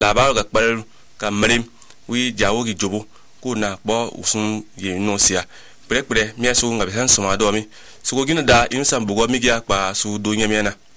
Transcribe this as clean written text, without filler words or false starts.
labar ga kpar ka malim wi jawo gi jobo ko na bo usun ye no sia pre mi so ngabe san soma do mi so go gina da in sam bugo mi gya pa su do nyamiana